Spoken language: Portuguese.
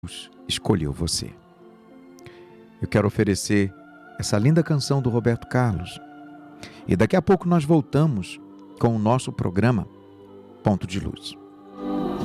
escolheu você. Eu quero oferecer essa linda canção do Roberto Carlos. E daqui a pouco nós voltamos com o nosso programa Ponto de Luz.